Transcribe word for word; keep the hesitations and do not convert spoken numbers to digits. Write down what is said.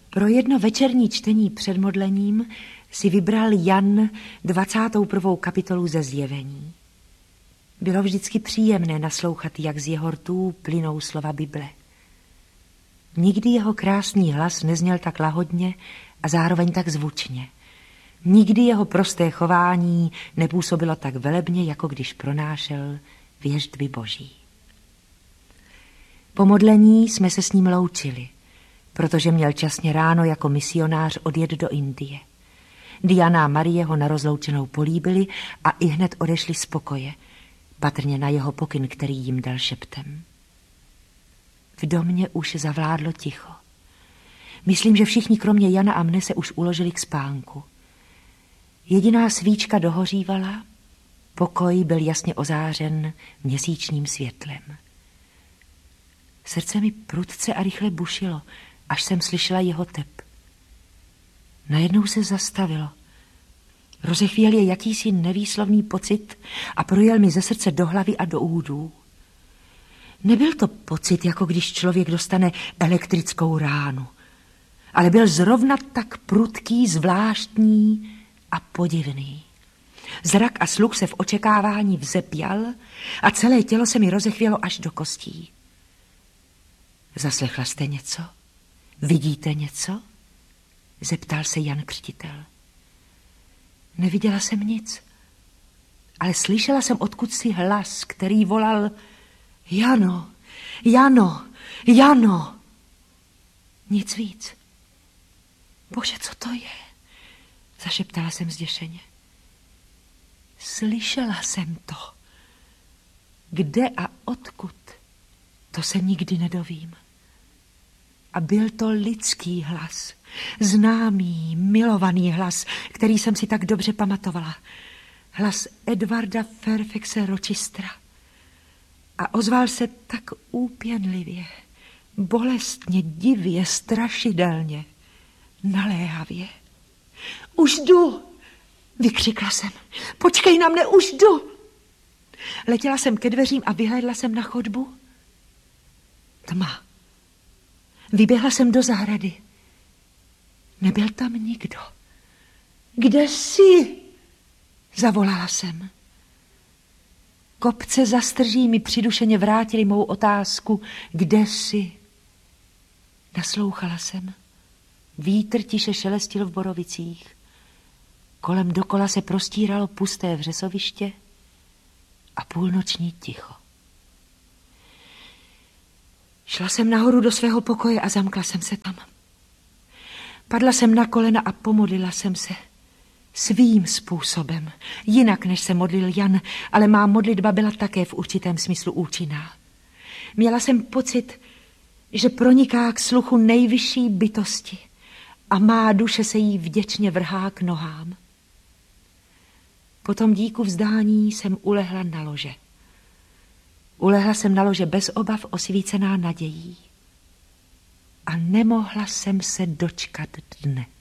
Pro jedno večerní čtení před modlením si vybral Jan dvacátou prvou kapitolu ze Zjevení. Bylo vždycky příjemné naslouchat, jak z jeho rtů plynou slova Bible. Nikdy jeho krásný hlas nezněl tak lahodně a zároveň tak zvučně. Nikdy jeho prosté chování nepůsobilo tak velebně, jako když pronášel věštby Boží. Po modlení jsme se s ním loučili, protože měl časně ráno jako misionář odjet do Indie. Diana a Marie ho na rozloučenou políbili a ihned odešli z pokoje, patrně na jeho pokyn, který jim dal šeptem. V domě už zavládlo ticho. Myslím, že všichni kromě Jana a mne se už uložili k spánku. Jediná svíčka dohořívala, pokoj byl jasně ozářen měsíčním světlem. Srdce mi prudce a rychle bušilo, až jsem slyšela jeho tep. Najednou se zastavilo. Rozechvěl je jakýsi nevýslovný pocit a projel mi ze srdce do hlavy a do údů. Nebyl to pocit, jako když člověk dostane elektrickou ránu, ale byl zrovna tak prudký, zvláštní a podivný. Zrak a sluch se v očekávání vzepěl a celé tělo se mi rozechvělo až do kostí. Zaslechla jste něco? Vidíte něco? Zeptal se Jan Křtitel. Neviděla jsem nic, ale slyšela jsem odkudsi hlas, který volal Jano, Jano, Jano. Nic víc. Bože, co to je? Zašeptala jsem zděšeně. Slyšela jsem to. Kde a odkud? To se nikdy nedovím. A byl to lidský hlas, známý, milovaný hlas, který jsem si tak dobře pamatovala. Hlas Edvarda Fairfaxe Rochestra. A ozval se tak úpěnlivě, bolestně, divě, strašidelně, naléhavě. Už jdu, vykřikla jsem. Počkej na mne, už jdu. Letěla jsem ke dveřím a vyhlédla jsem na chodbu. Tma. Vyběhla jsem do zahrady. Nebyl tam nikdo. Kde jsi? Zavolala jsem. Kopce za strží mi přidušeně vrátili mou otázku. Kde jsi? Naslouchala jsem. Vítr tiše šelestil v borovicích. Kolem dokola se prostíralo pusté vřesoviště a půlnoční ticho. Šla jsem nahoru do svého pokoje a zamkla jsem se tam. Padla jsem na kolena a pomodlila jsem se. Svým způsobem, jinak než se modlil Jan, ale má modlitba byla také v určitém smyslu účinná. Měla jsem pocit, že proniká k sluchu nejvyšší bytosti a má duše se jí vděčně vrhá k nohám. Potom díku vzdání jsem ulehla na lože. Ulehla jsem na lože bez obav, osvícená nadějí. A nemohla jsem se dočkat dne.